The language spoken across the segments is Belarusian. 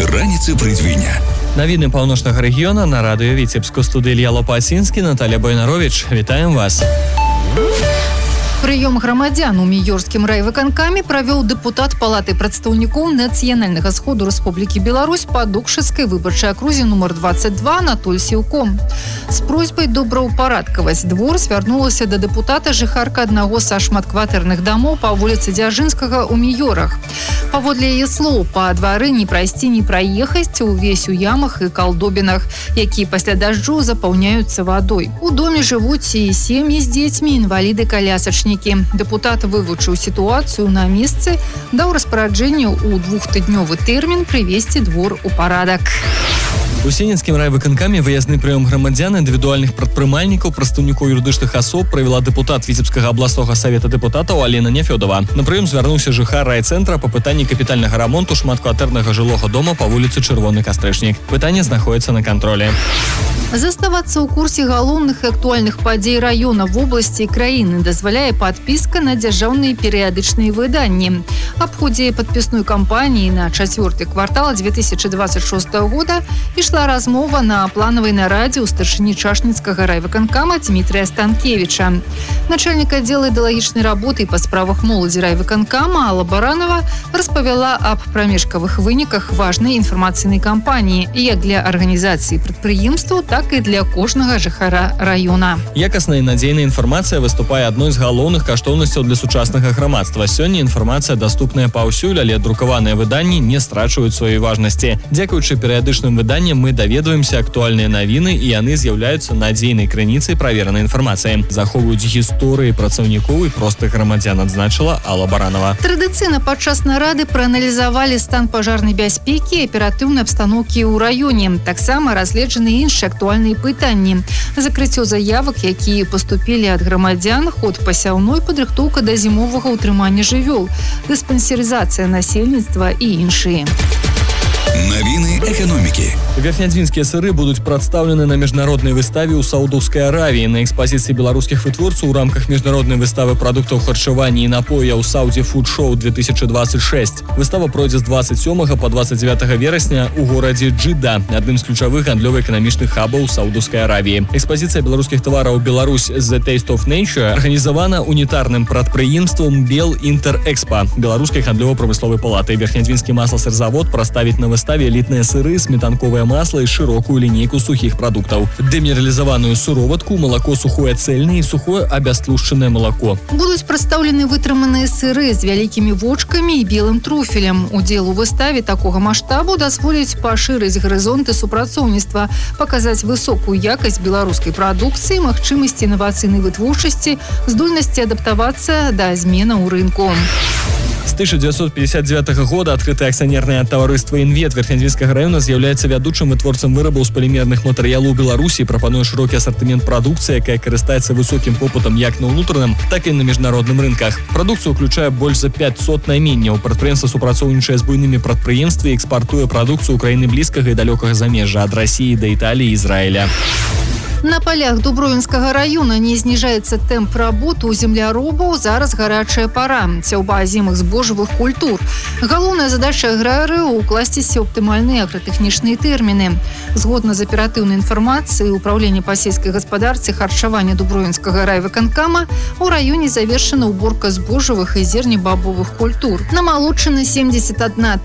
Раніцы прыдзвіня. Навіны паўночнага рэгіёна на радыё Віцебск. У студыі Ілья Лопацінскі, Наталья Бойнарович. Вітаем вас. Прыём грамадзян у Міёрскім райвыканкаме правёў дэпутат Палаты прадстаўнікоў Нацыянальнага сходу Рэспублікі Беларусь па Дукшыцкай выбарчай акрузе нумар 22 Анатоль Сіўко. З просьбай добраўпарадкаваць двор звярнулася да дэпутата жыхарка аднаго са шматкватэрных дамоў па вуліцы Дзяржынскага ў Міёрах. Паводле яе слоў, па двары ні прайсці, ні праехаць, увесь у ямах і калдобінах, якія пасля дажджу запаўняюцца вадой. У доме жывуць і сем'і з дзецьмі, інваліды-калясачнікі. Дэпутат вывучыў сітуацыю на месцы, даў распараджэнне ў 2-тыднёвы тэрмін прывесці двор у парадак. У Сенецкім райвыканкаме выязны прыём грамадзян, індывідуальных прадпрымальнікаў, прадстаўнікоў юрыдычных асоб правяла дэпутат Віцебскага абласнога савета дэпутатаў Алена Нефёдова. На прыём звярнуўся жыхар райцэнтра па пытанні капітальнага рамонту шматкватэрнага жылога дома па вуліцы Чырвоны Кастрычнік. Пытанне знаходзіцца на кантролі. Заставацца ў курсе галоўных і актуальных падзей раёна, вобласці і краіны дазваляе падпіска на дзяржаўныя перыядычныя выданні. Аб ходзе падпісной кампаніі на 4-й квартал 2026 года ішла размова на планавай нарадзе ў старшыні Чашніцкага райвыканкама Дмітрия Станкевича. Начальнік аддзела ідэалагічнай работы па справах моладзі райвыканкама Алла Баранова распавяла аб прамежкавых выніках важнай інфармацыйнай кампаніі як для арганізацыі прадпрыемстваў, так і для кожнага жыхара раёна. Якасная і надзейная інфармацыя выступае адной з галоўных каштоўнасцяў для сучаснага грамадства. Сёння інфармацыя даступная паўсюль, але друкаваныя выданні не страчваюць сваёй важнасці. Дзякуючы перыядычным выданням мы даведваемся актуальныя навіны, і яны з'яўляюцца надзейнай крыніцай праверанай інфармацыі. Захоўваюць гісторыі працаўнікоў і простых грамадзян, адзначыла Алла Баранова. Традыцыйна падчас нарады прааналізавалі стан пажарнай бяспекі і аператыўнай абстаноўкі ў раёне. Таксама разгледжаны іншыя актуальныя пытанні. Закрыццё заявак, якія паступілі ад грамадзян, ход пасяўной, падрыхтоўка да зімовага ўтрымання жывёл, дыспансерызацыя насельніцтва і іншыя. Навіны эканомікі. Верхнядзвінскія сыры будуць прадстаўлены на міжнароднай выставе ў Саудаўскай Аравіі. На экспазіцыі беларускіх вытворцаў у рамках міжнароднай выставы прадуктаў харчавання і напоя ў Saudi Food Show 2026. Выстава пройдзе з 27 па 29 верасня ў горадзе Джыда, адным з ключавых гандлёва-эканамічных хабаў Саудаўскай Аравіі. Экспазіцыя беларускіх тавараў «Беларусь The Taste of Nature» арганізавана унітарным прадпрыемствам Бел Інтер-Экспа беларускай гандлёва-прамысловай палаты. Верхнядзвінскі масласырзавод прадставіць на выставе элітныя сыры, сметанковае масла і шырокую лінейку сухіх прадуктаў. Дэмінералізаваную сыроватку, малако сухое цэльнае і сухое абястлушчанае малако. Будуць прадстаўлены вытрыманыя сыры з вялікімі вочкамі і белым труфелем. Удзел у выставе такога маштабу дазволіць пашырыць гарызонты супрацоўніцтва, паказаць высокую якасць беларускай прадукцыі, магчымасці інавацыйнай вытворчасці, здольнасці адаптавацца да зменаў рынку. З 1959 года адкрытае акцыянернае таварыства «Інвет» Верхнядзвінскага раёна з'яўляецца вядучым вытворцам вырабаў з палімерных матэрыялаў Беларусі, прапануе шырокі асартымент прадукцыі, якая карыстаецца высокім попытам як на ўнутраным, так і на міжнародным рынках. Прадукцыя ўключае больш за 500 найменняў. Прадпрыемства супрацоўнічае з буйнымі прадпрыемствамі і экспартуе прадукцыю ў краіны блізкага і далёкага замежжа, ад Расіі да Італіі і Ізраіля. На полях Дубровінскага района не зніжаецца тэмп работы у земляробаў, зараз гарачая пара, сяўба азімых збожжавых культур. Галоўная задача аграрыяў – укласціся ў аптымальныя агратэхнічныя тэрміны. Згодна з аператыўнай інфармацыяй Управлення па сельскай гаспадарцы харчавання Дубровінскага райвыканкама у раёне завершана ўборка збожжавых і зернебабовых культур. Намалочана 71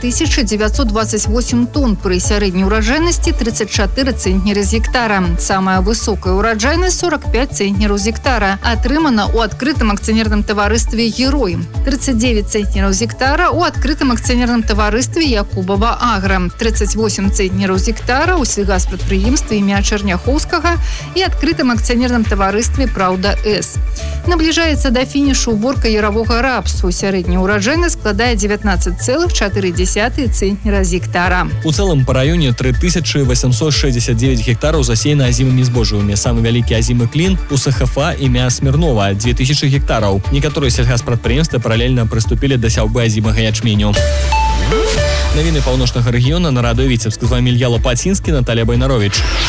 928 тонн пры сярэдняй ураджайнасці 34 цэнтнеры з гектара. Самая высокая ураджайнасць 45 цэнтнераў з гектара атрымана ў адкрытым акцыянерным таварыстве «Герой». 39 цэнтнераў з гектара ў адкрытым акцыянерным таварыстве «Якубава Агра». 38 цэнтнераў з гектара ў сельгаспрадпрыемстве імя Чарняхоўскага і адкрытым акцыянерным таварыстве «Праўда С». Набліжаецца да фінішу уборка яравога рапсу. Сярэдняя ураджайнасць складае 19,4 цэнтнера з гектара. У цэлым па раёне 3869 гектараў засеяна азімымі збожжавымі. Самы вялікі азімы клін у СХФ імя Смірнова 2000 гектараў. Некаторыя сельгаспрадпрыемствы паралельна прыступілі да сяўбы азімага ячменю. Навіны паўночнага рэгіёна на радыё Віцебск. З вамі Ілья Лопацінскі, Наталья Бойнарович.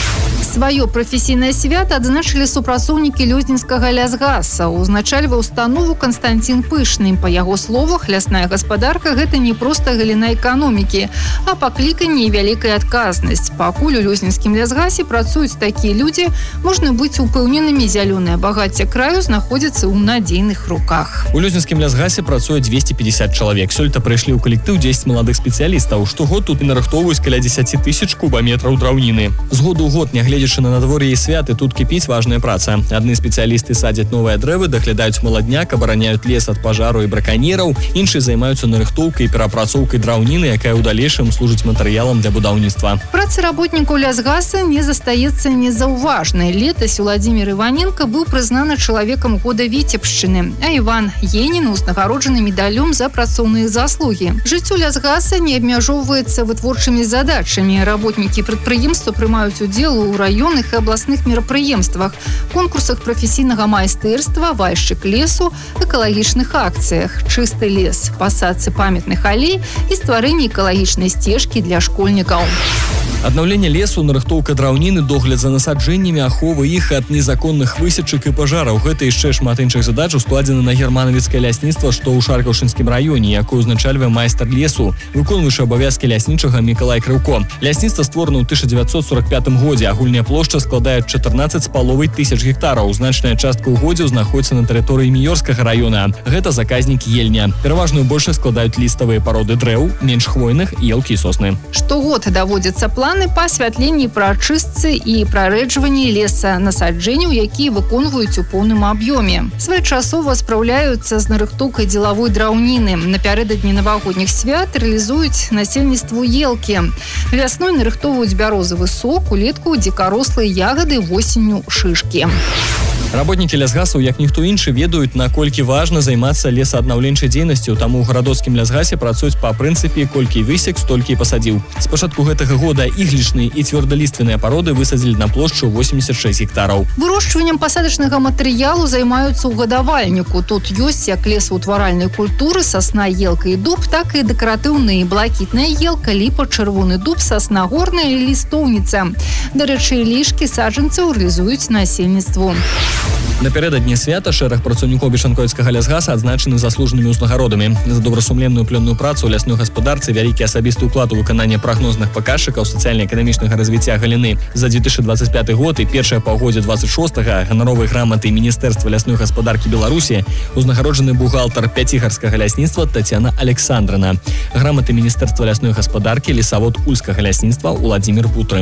Сваё прафесійнае свята адзначылі супрацоўнікі Лёзнінскага лясгаса. Узначальваў установу Канстантин Пышны. Па яго словах, лясная гаспадарка – гэта не проста галіна эканомікі, а пакліканне і вялікая адказнасць. Пакуль у Лёзнінскім лясгасе працуюць такія людзі, можна быць упэўненымі, зялёнае багацце краю знаходзіцца ў надзейных руках. У Лёзнінскім лясгасе працуе 250 чалавек. Сёлета прыйшлі ў калектыў 10 маладых спецыялістаў. Штогод тут нарыхтоўваюць каля 10 тысяч кубаметраў драўніны. З году ў год, нягледзячы на надвор'е і святы, тут кіпіць важная праца. Адны спецыялісты садзяць новыя дрэвы, даглядаюць маладняк, абараняюць лес ад пажару і браканьераў, іншыя займаюцца нарыхтоўкай і перапрацоўкай драўніны, якая ў далейшым служыць матэрыялам для будаўніцтва. Праца работнікаў лясгаса не застаецца незаўважнай. Летась Владзімір Іваненко быў прызнаны чалавекам года Віцебшчыны, а Іван Енін узнагароджаны медалём за працоўныя заслугі. Жыццё лясгаса не абмяжоўваецца вытворчымі задачамі. Работнікі прадпрыемства прымаюць удзел у раённых і абласных мерапрыемствах, конкурсах прафесійнага майстэрства, вальшчык лесу, экалагічных акцыях, чысты лес, пасадцы памятных алей і стварэнне экалагічнай сцежкі для школьнікаў. Аднаўленне лесу, нарыхтоўка драўніны, догляд за насаджэннямі, ахова іх ад незаконных высечак і пажараў. Гэта яшчэ шмат іншых задач ускладзены на германавіцкае лясніцтва, што ў Шаркаўшынскім раёне, якое узначальвае майстар лесу, выконваючы абавязкі ляснічага Мікалай Крыўко. Лясніцтва створана ў 1945 годзе. Агульная плошча складае 14,5 тысяч гектараў. Значная частка угоддзяў знаходзіцца на тэрыторыі Міёрскага раёна. Гэта заказнік ельня. Пераважную большасць складаюць ліставыя пароды дрэў, менш хвойных, елкі і сосны. Штогод даводзяцца планы па асвятленні, прачыстцы і прарэджванні леса насаджэнняў, якія выконваюць у поўным аб'ёме. Своечасова спраўляюцца з нарыхтоўкай дзелавой драўніны. Напярэдадні навагодніх свят рэалізуюць насельніцтву елкі. Вясной нарыхтоўваюць бярозавы сок, улетку дзікарослыя ягады, восенню шышкі. Работнікі лясгасаў, як ніхто іншы, ведаюць, наколькі важна займацца лесааднаўленчай дзейнасцю, таму ў гарадоцкім лясгасе працуюць па прынцыпе «колькі высек, столькі і пасадзіў». З пачатку гэтага года іглічныя і цвёрдаліственныя пароды высадзілі на плошчу 86 гектараў. Вырошчваннем пасадачнага матэрыялу займаюцца ў гадавальніку. Тут ёсць як лесаўтваральныя культуры, сасна, елка і дуб, так і дэкаратыўныя: блакітная елка, ліпа, чырвоны дуб, сасна горная і лістоўніца. Дарэчы, лішкі саджанцаў рэалізуюць насельніцтву. Напярэдадні свята шэраг працаўнікоў Бешанковіцкага лясгаса адзначаны заслужанымі ўзнагародамі. За добрасумленную плённую працу ў лясной гаспадарцы, вялікі асабісты ўклад у выкананне прагнозных паказчыкаў сацыяльна-эканамічнага развіцця галіны. За 2025 год і першае паўгоддзе 26-га ганаровай граматы Міністэрства лясной гаспадаркі Беларусі узнагароджаны бухгалтар Пяцігарскага лясніцтва Тацяна Александрына. Граматы Міністэрства лясной гаспадаркі лесавод Ульскага лясніцтва Владзімір Бутрын.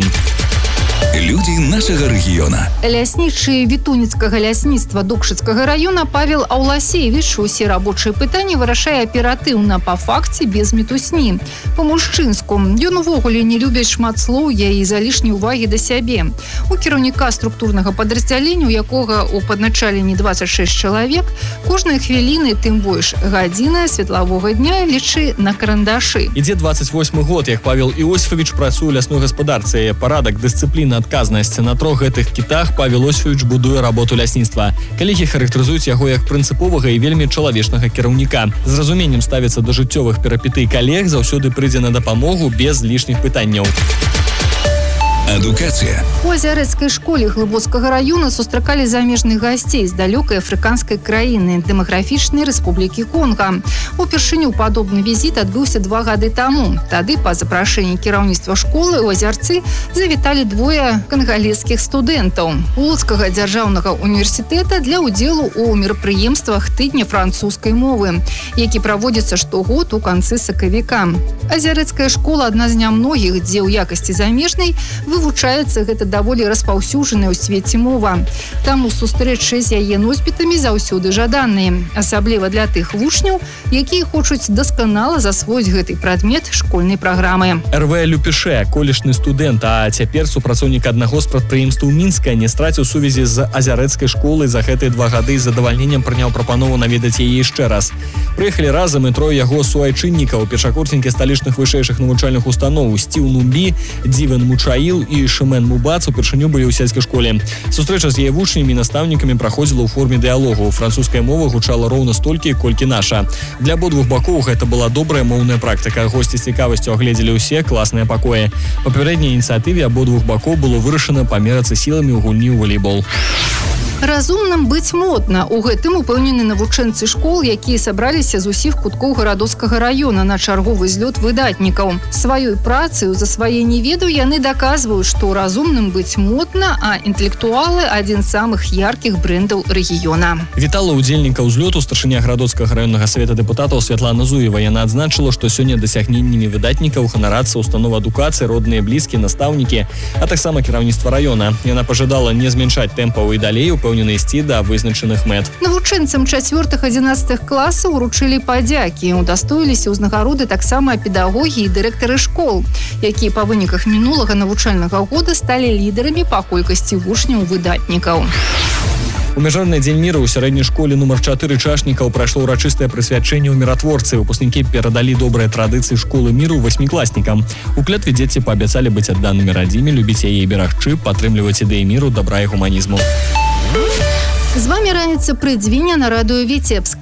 Люди нашего региона. Ляснічы Вітуніцкага лясніцтва Дукшыцкага раёна Павел Аўласевіч усе рабочыя пытанні вырашае аператыўна, па факце, без мітусні. Па-мужчынску. Ён увогуле не любіць шматслоўя і залішняй увагі да сябе. У кіраўніка структурнага падраздзялення, у якога ў падначаленні 26 чалавек, кожнай хвіліны, тым больш гадзіна светлавога дня лічы на карандашы. Ідзе 28 год, як Павел Іосифович працуе ў лясной гаспадарцы. Парадак, дысцыпліна, адказнасць. На 3 гэтых кітах Павел Осіфович будуе работу лясніцтва. Калегі характарызуюць яго як прынцыповага і вельмі чалавечнага кіраўніка. З разуменнем ставіцца да жыццёвых перапетый калег, заўсёды прыйдзе на дапамогу без лішніх пытанняў. Адукацыя. У азярэцкай школе Глыбоцкага раёна сустракалі замежных гасцей з далёкай афрыканскай краіны, дэмаграфічнай рэспублікі Конга. Упершыню падобны візіт адбыўся 2 гады таму. Тады па запрашэнні кіраўніцтва школы ў Азярцы завіталі 2 кангалескіх студэнтаў Луцкага дзяржаўнага універсітэта для ўдзелу ў мерапрыемствах тыдня французскай мовы, які праводзіцца штогод у канцы сакавіка. Азярэцкая школа адна з нямногіх, дзе ў якасці замежнай вывучаецца гэта даволі распаўсюджаная ў свеце мова. Таму сустрэчы з яе носьбітамі заўсёды жаданыя, асабліва для тых вучняў, якія хочуць дасканала засвоіць гэты прадмет школьнай праграмы. РВ Люпіше, колішні студэнт, а цяпер супрацоўнік аднаго з прадпрыемстваў Мінска, не страціў сувязі з азярэцкай школай за гэтыя 2 гады і з задавальненнем прыняў прапанову наведаць яе яшчэ раз. Прыехалі разам і 3 яго суайчыннікаў, першакурснікі сталічных вышэйшых навучальных устаноў: Сціў Нумбі, Дзівен Мучаіл і Шымен Мубац упершыню былі ў сельскай школе. Сустрэча з яе вучнямі і настаўнікамі праходзіла ў форме дыялогу. Французская мова гучала роўна столькі, колькі наша. Для абодвух бакоў гэта была добрая моўная практыка. Госці з цікавасцю агледзелі ўсе класныя пакоі. Па папярэдняй ініцыятыве абодвух бакоў было вырашана памерацца сіламі ў гульні ў волейбол. Разумным быць модна. У гэтым упэўнены навучэнцы школ, якія сабраліся з усіх куткоў гарадоцкага раёна на чарговы злёт выдатнікаў. Сваёй працай у засваенні ведаў яны даказваюць, што разумным быць модна, а інтэлектуалы – адзін з самых яркіх брэндаў рэгіёна. Вітала ўдзельнікаў злёту старшыня гарадоцкага раённага савета дэпутатаў Святлана Зуева. Яна адзначыла, што сёння дасягненнямі выдатнікаў ганарацца установа адукацыі, родныя блізкія, настаўнікі, а таксама кіраўніцтва раёна. Яна пажадала не зменшаць тэмпаў і далей упэўнена ісці да вызначаных мэт. Навучэнцам 4-11 класаў уручылі падзякі. Удастоіліся ўзнагароды таксама педагогі і дырэктары школ, якія па выніках мінулага навучальнага года сталі лідарамі па колькасці вучняў-выдатнікаў. У Міжнародны дзень міру ў сярэдняй школе нумар 4 Чашнікаў прайшло ўрачыстае прысвячэнне ў міратворцы. Выпускнікі перадалі добрыя традыцыі школы міру васьмікласнікам. У клятве дзеці паабяцалі быць адданымі радзіме, любіць яе і берагчы, падтрымліваць ідэі міру, дабра і гуманізму. З вами раніца прыдзвіня на радыё Віцебск.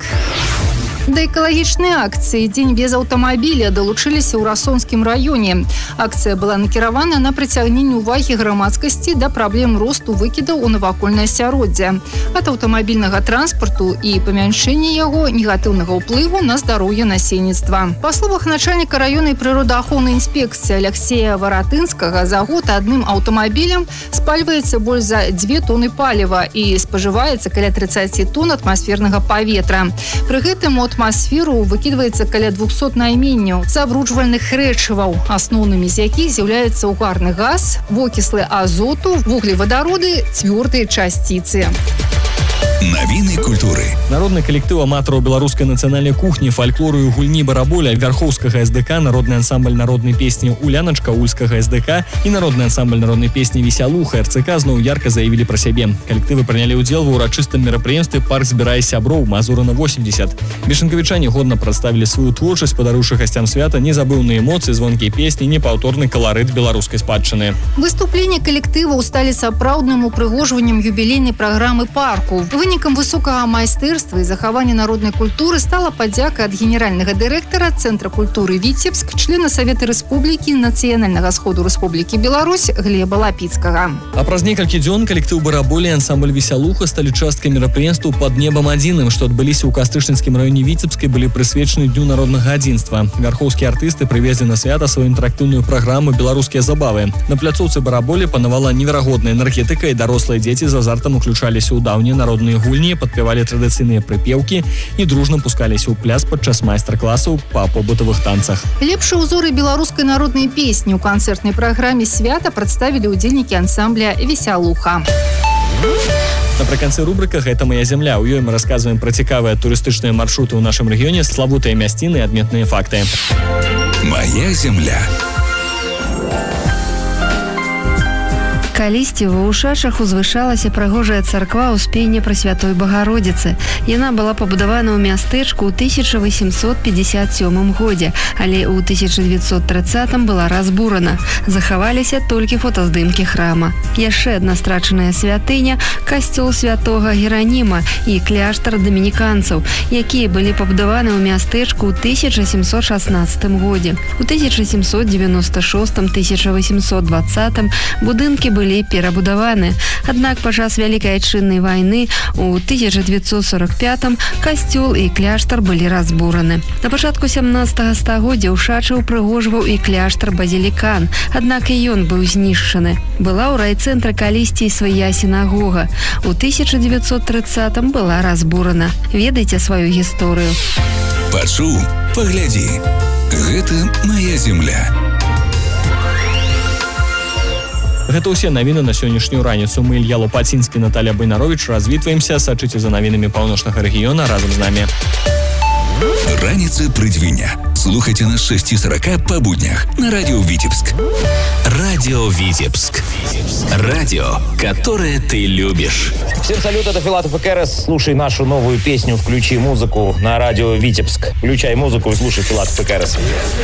Да экалагічнай акцыі «Дзень без аўтамабіля» далучыліся ў Расонскім раёне. Акцыя была накіравана на прыцягненне ўвагі грамадскасці да праблем росту выкідаў у навакольнае асяроддзе, ад аўтамабільнага транспарту і памяншэння яго негатыўнага ўплыву на здароўе насельніцтва. Па словах начальніка раённай прыродаахоўнай інспекцыі Алексея Варатынскага, за год адным аўтамабілем спальваецца больш за 2 тоны паліва і спажываецца каля 30 тонн атмасфернага паветра. Пры гэтым у атмасферу выкідваецца каля 200 найменняў забруджвальных рэчываў, асноўнымі з якіх з'яўляюцца угарны газ, вокіслы азоту, вуглевадароды, цвёрдыя часціцы. Навіны культуры. Народны калектыў аматараў беларускай нацыянальнай кухні, фальклору і гульні бараболя, вярхоўскага СДК, народны ансамбль народнай песні «Уляночка» ульскага СДК і народны ансамбль народнай песні «Весялуха» РЦК зноў ярка заявілі пра сябе. Калектывы прынялі ўдзел ва ўрачыстым мерапрыемстве «Парк збірае сяброў» Мазурына 80. Бешанкавічане годна прадставілі сваю творчасць, падарыўшы гасцям свята незабыўныя эмоцыі, звонкія песні, непаўторны каларыт беларускай спадчыны. Выступленні калектываў сталі сапраўдным упрыгожваннем юбілейнай праграмы парку. Вынікам высокага майстэрства і захавання народнай культуры стала падзяка ад генеральнага дырэктара Цэнтра культуры Віцебск, члена Савета Рэспублікі Нацыянальнага сходу Рэспублікі Беларусь Глеба Лапіцкага. А праз некалькі дзён калектыў бараболя і ансамбль «Весялуха» сталі часткай мерапрыемстваў «Пад небам адзіным», што адбыліся ў Кастрычніцкім раёне Віцебскай, былі прысвечаны Дню народнага адзінства. Вярхоўскія артысты прывезлі на свята сваю інтэрактыўную праграму «Беларускія забавы». На пляцоўцы бараболя панавала неверагодная энергетыка, і дарослыя дзеці з азартам уключаліся ў даўнія народныя гульні, падпявалі традыцыйныя прыпеўкі і дружна пускаліся ў пляс падчас майстар-класаў па побытавых танцах. Лепшыя ўзоры беларускай народнай песні ў канцэртнай праграме свята прадставілі ўдзельнікі ансамбля «Весялуха». Напрыканцы рубрыка «Гэта моя зямля». У ёй мы расказваем пра цікавыя турыстычныя маршруты ў нашым рэгіёне, славутыя мясціны і адметныя факты. Моя земля. Калісьці ва Ушачах узвышалася прыгожая царква Успення Прасвятой Багародзіцы. Яна была пабудавана ў мястэчку ў 1857 годзе, але ў 1930 была разбурана. Захаваліся толькі фотаздымкі храма. Яшчэ адна страчаная святыня – касцёл святога Гераніма і кляштар дамініканцаў, якія былі пабудаваны ў мястэчку ў 1716 годзе. У 1796-1820 будынкі былі перабудаваны. Аднак падчас Вялікай Айчыннай вайны у 1945 касцёл і кляштар былі разбураны. На пачатку 17 стагоддзя Ушачы упрыгожваў і кляштар Базілікан, аднак і ён быў знішчаны. Была ў райцэнтры калісьці свая сінагога. У 1930 была разбурана. Ведайце сваю гісторыю. Пачуў, паглядзі. Гэта моя земля. Гэта ўсе навіны на сённяшнюю раніцу. Мы, Ілья Лопацінскі, Наталя Байнаровіч, развітваемся. Сачыце за навінамі паўночнага рэгіёна разам з намі. Раніца прыдзвіня. Слухайте нас 6:40 по буднях на радио Витебск. Радио Витебск. Радио, которое ты любишь. Всем салют, это Филатов и Керес. Слушай нашу новую песню «Включи музыку» на радио Витебск. Включай музыку и слушай Филатов и Керес.